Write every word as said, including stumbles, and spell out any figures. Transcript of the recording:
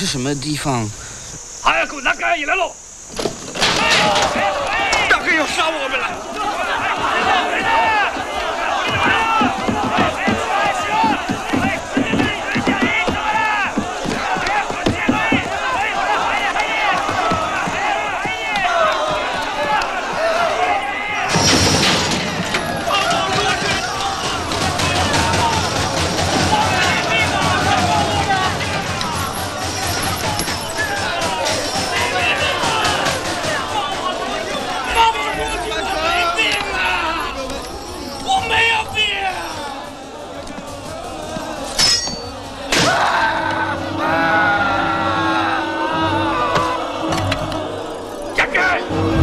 什么地方？ 哎呀，给我拿杆也来喽！ 大概要杀我们了。 干！